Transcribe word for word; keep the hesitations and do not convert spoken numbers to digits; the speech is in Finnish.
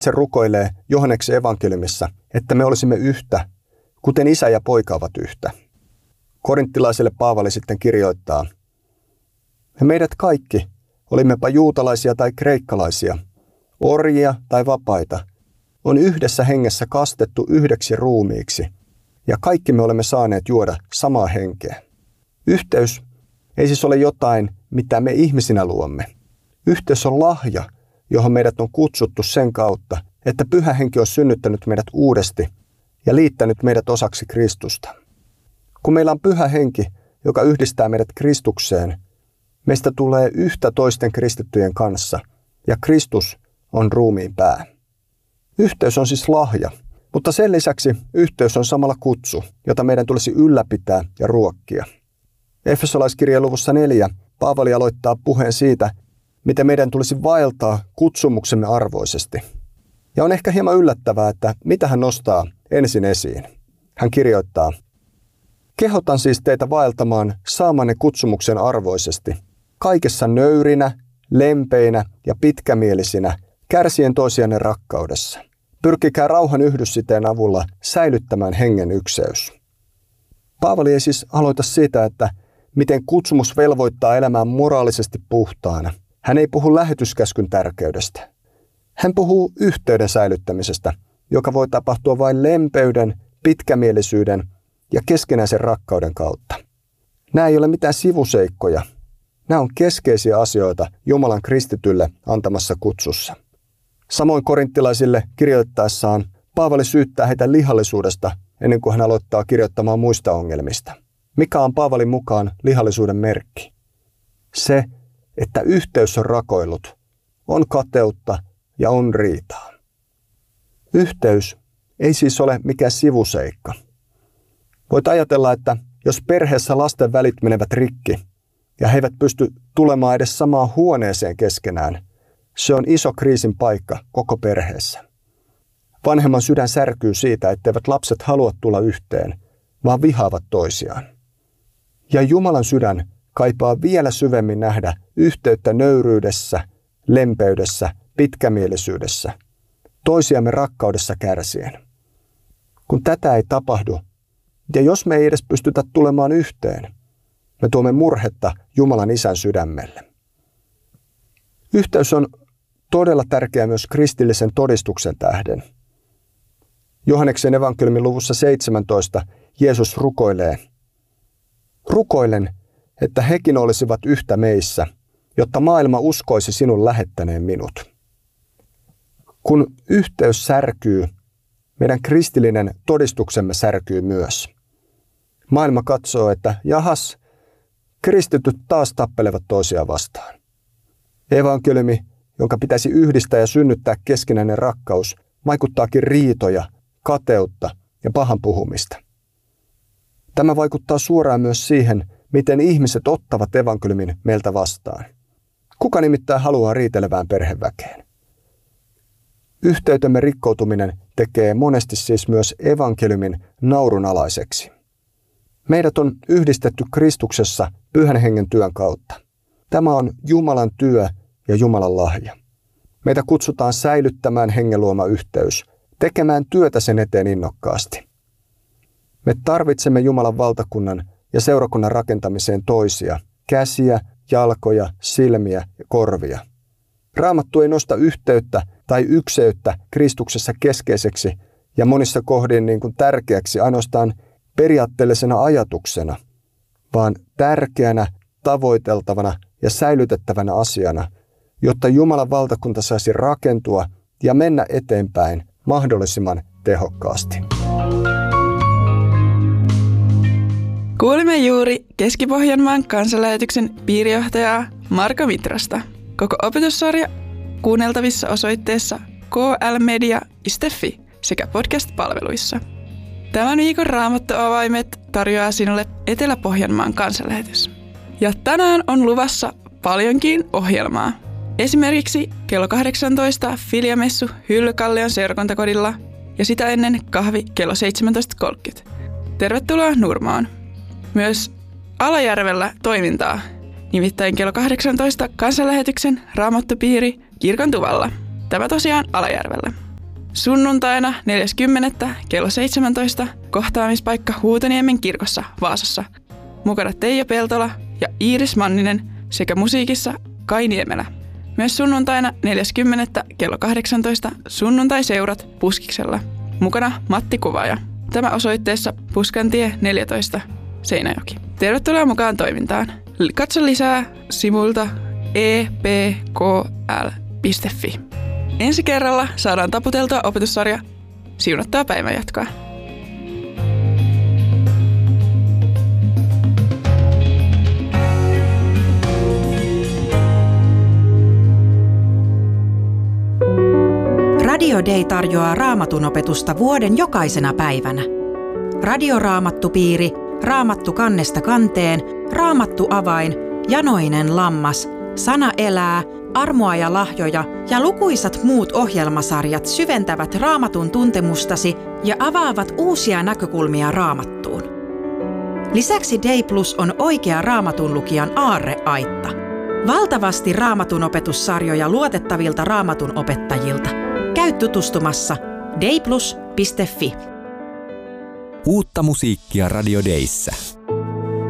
Se rukoilee Johanneksen evankeliumissa, että me olisimme yhtä, kuten isä ja poika ovat yhtä. Korinttilaisille Paavali sitten kirjoittaa, ja meidät kaikki, olimmepa juutalaisia tai kreikkalaisia, orjia tai vapaita, on yhdessä hengessä kastettu yhdeksi ruumiiksi, ja kaikki me olemme saaneet juoda samaa henkeä. Yhteys ei siis ole jotain, mitä me ihmisinä luomme. Yhteys on lahja, johon meidät on kutsuttu sen kautta, että Pyhä Henki on synnyttänyt meidät uudesti ja liittänyt meidät osaksi Kristusta. Kun meillä on Pyhä Henki, joka yhdistää meidät Kristukseen, meistä tulee yhtä toisten kristittyjen kanssa, ja Kristus on ruumiin pää. Yhteys on siis lahja, mutta sen lisäksi yhteys on samalla kutsu, jota meidän tulisi ylläpitää ja ruokkia. Efesolaiskirjeen luvussa neljä Paavali aloittaa puheen siitä, miten meidän tulisi vaeltaa kutsumuksemme arvoisesti. Ja on ehkä hieman yllättävää, että mitä hän nostaa ensin esiin. Hän kirjoittaa, kehotan siis teitä vaeltamaan saamanne kutsumuksen arvoisesti, kaikessa nöyrinä, lempeinä ja pitkämielisinä, kärsien toisianne rakkaudessa. Pyrkikää rauhan yhdyssiteen avulla säilyttämään hengen ykseys. Paavali ei siis aloita siitä, että miten kutsumus velvoittaa elämään moraalisesti puhtaana. Hän ei puhu lähetyskäskyn tärkeydestä. Hän puhuu yhteyden säilyttämisestä, joka voi tapahtua vain lempeyden, pitkämielisyyden ja keskinäisen rakkauden kautta. Nämä ei ole mitään sivuseikkoja. Nämä on keskeisiä asioita Jumalan kristitylle antamassa kutsussa. Samoin korinttilaisille kirjoittaessaan Paavali syyttää heitä lihallisuudesta ennen kuin hän aloittaa kirjoittamaan muista ongelmista. Mikä on Paavalin mukaan lihallisuuden merkki? Se, että yhteys on rakoillut, on kateutta ja on riitaa. Yhteys ei siis ole mikään sivuseikka. Voit ajatella, että jos perheessä lasten välit menevät rikki ja he eivät pysty tulemaan edes samaan huoneeseen keskenään, se on iso kriisin paikka koko perheessä. Vanhemman sydän särkyy siitä, etteivät lapset halua tulla yhteen, vaan vihaavat toisiaan. Ja Jumalan sydän kaipaa vielä syvemmin nähdä yhteyttä nöyryydessä, lempeydessä, pitkämielisyydessä, toisiamme rakkaudessa kärsien. Kun tätä ei tapahdu, ja jos me ei edes pystytä tulemaan yhteen, me tuomme murhetta Jumalan Isän sydämelle. Yhteys on todella tärkeä myös kristillisen todistuksen tähden. Johanneksen evankeliumin luvussa seitsemäntoista Jeesus rukoilee, rukoilen, että hekin olisivat yhtä meissä, jotta maailma uskoisi sinun lähettäneen minut. Kun yhteys särkyy, meidän kristillinen todistuksemme särkyy myös. Maailma katsoo, että jahas, kristityt taas tappelevat toisiaan vastaan. Evankeliumi, jonka pitäisi yhdistää ja synnyttää keskinäinen rakkaus, vaikuttaakin riitoja, kateutta ja pahan puhumista. Tämä vaikuttaa suoraan myös siihen, miten ihmiset ottavat evankeliumin meiltä vastaan. Kuka nimittäin haluaa riitelevään perheväkeen? Yhteytemme rikkoutuminen tekee monesti siis myös evankeliumin naurunalaiseksi. Meidät on yhdistetty Kristuksessa Pyhän Hengen työn kautta. Tämä on Jumalan työ ja Jumalan lahja. Meitä kutsutaan säilyttämään Hengen luoma yhteys, tekemään työtä sen eteen innokkaasti. Me tarvitsemme Jumalan valtakunnan ja seurakunnan rakentamiseen toisia, käsiä, jalkoja, silmiä ja korvia. Raamattu ei nosta yhteyttä tai ykseyttä Kristuksessa keskeiseksi ja monissa kohdin niin kuin tärkeäksi ainoastaan periaatteellisena ajatuksena, vaan tärkeänä, tavoiteltavana ja säilytettävänä asiana, jotta Jumalan valtakunta saisi rakentua ja mennä eteenpäin mahdollisimman tehokkaasti. Kuulimme juuri Keski-Pohjanmaan kansanlähetyksen piirijohtajaa Marko Mitrasta. Koko opetussarja kuunneltavissa osoitteessa k l media piste f i sekä podcast-palveluissa. Tämän viikon Raamattu-avaimet tarjoaa sinulle Etelä-Pohjanmaan kansanlähetys. Ja tänään on luvassa paljonkin ohjelmaa. Esimerkiksi kello kahdeksantoista Filia-messu Hyllykallion seurakuntakodilla ja sitä ennen kahvi kello seitsemäntoista kolmekymmentä. Tervetuloa Nurmoon. Myös Alajärvellä toimintaa, nimittäin kello kahdeksantoista kansanlähetyksen Raamattupiiri kirkon tuvalla. Tämä tosiaan Alajärvellä. Sunnuntaina neljäs kymmenettä kello seitsemäntoista kohtaamispaikka Huutoniemen kirkossa Vaasassa. Mukana Teija Peltola ja Iiris Manninen sekä musiikissa Kai Niemelä. Myös sunnuntaina neljäs kymmenettä kello kahdeksantoista sunnuntaiseurat Puskiksella. Mukana Matti Kuvaaja. Tämä osoitteessa Puskantie neljätoista Seinäjoki. Tervetuloa mukaan toimintaan. Katso lisää sivulta e p k l piste f i. Ensi kerralla saadaan taputeltua opetussarja Siunattua päivänjatkoa. Radio Day tarjoaa Raamatun opetusta vuoden jokaisena päivänä. Radioraamattupiiri, Raamattu kannesta kanteen, Raamattu avain, Janoinen lammas, Sana elää, Armoa ja lahjoja ja lukuisat muut ohjelmasarjat syventävät Raamatun tuntemustasi ja avaavat uusia näkökulmia Raamattuun. Lisäksi Day Plus on oikea Raamatun lukijan aarreaitta. Valtavasti Raamatun opetussarjoja luotettavilta Raamatun opettajilta. Käy tutustumassa dayplus piste f i. Uutta musiikkia Radio Dayssä.